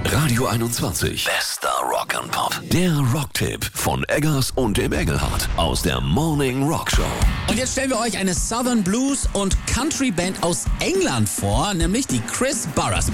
Radio 21. Bester Rock and Pop. Der Rocktipp von Eggers und dem Engelhardt aus der Morning Rock Show. Und jetzt stellen wir euch eine Southern Blues und Country Band aus England vor, nämlich die Chris Burrers Band.